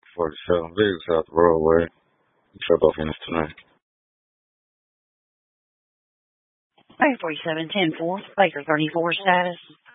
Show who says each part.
Speaker 1: 47 Big South Roadway. Trip off in this tonight.
Speaker 2: Hey, 4710 4th, Baker 34 status.